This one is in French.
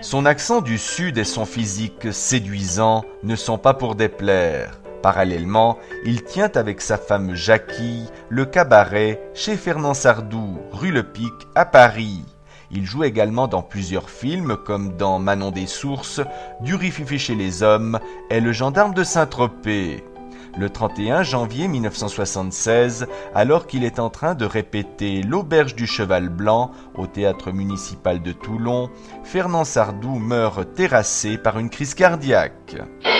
Son accent du sud et son physique séduisant ne sont pas pour déplaire. Parallèlement, il tient avec sa femme Jackie le cabaret chez Fernand Sardou, rue Le Pic, à Paris. Il joue également dans plusieurs films comme dans Manon des Sources, Du riz-fifi chez les hommes et Le gendarme de Saint-Tropez. Le 31 janvier 1976, alors qu'il est en train de répéter L'Auberge du Cheval Blanc au théâtre municipal de Toulon, Fernand Sardou meurt terrassé par une crise cardiaque.